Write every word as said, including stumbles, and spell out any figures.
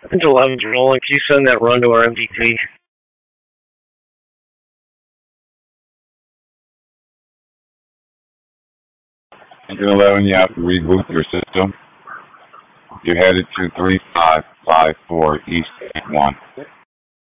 Engine eleven's rolling. Can you send that run to our M D T? Engine eleven, you have to reboot your system. You're headed to three five five four East one.